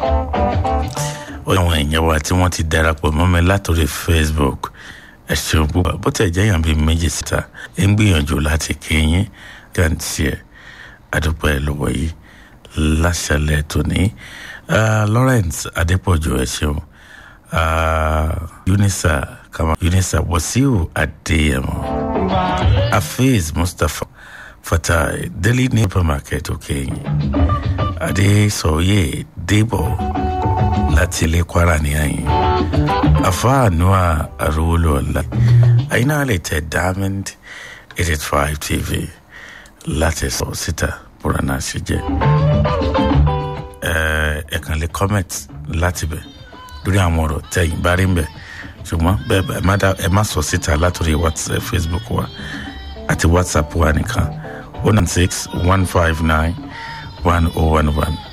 àwọn èèyàn wa tí wọ́n ti darapọ̀ mọ́ mi látòrí Facebook ẹ ṣeun púpọ̀ bó tẹ̀ jẹ́ èèyàn bíi méjì síta ń gbìyànjú láti kéyìn kàǹtì ẹ̀ adúpẹ́ lọ́wọ́ yìí láṣẹlẹ̀ tòní Lawrence Adépọ̀jù ẹ ṣeun Unisa Wasiu Adéyẹmọ Hafiz Mustapha Fatai Daily Supermarket òkèyìn Adésọyé Débọ̀ láti ilé Kwara ní àyìn Afa Noah Arúwólọ́lá àyínà lè tẹ Diamond 885 TV láti sọ síta búra náà ṣe jẹ́ ẹ kàn lè comment láti bẹ̀ lórí àwọn ọ̀rọ̀ tẹ̀yìn bá rí ń bẹ̀ ṣùgbọ́n bẹ́ẹ̀ ẹ má sọ síta látòrí WhatsApp Facebook wa àti WhatsApp wa nìkan 096 159 1011